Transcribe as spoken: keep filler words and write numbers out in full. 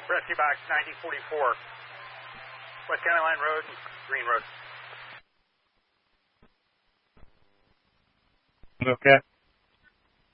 Rescue Box nineteen forty-four. West County Line Road, Green Road. Okay.